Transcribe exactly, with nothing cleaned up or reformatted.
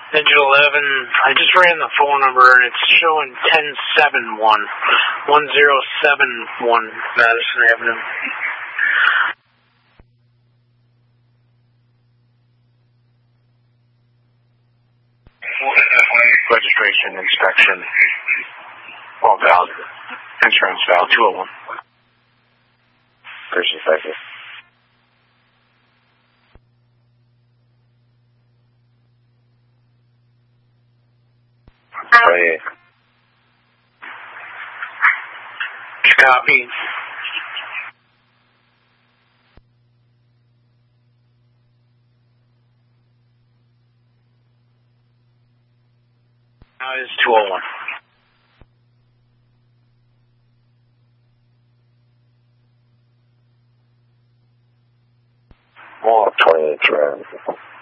Engine eleven, I just ran the phone number and it's showing ten seven one, one zero seven one Madison Avenue. Registration inspection. Well, valid. Insurance valid two oh one. Person second. Right. Copy. Now it's two oh one. Well, twenty-eight, right.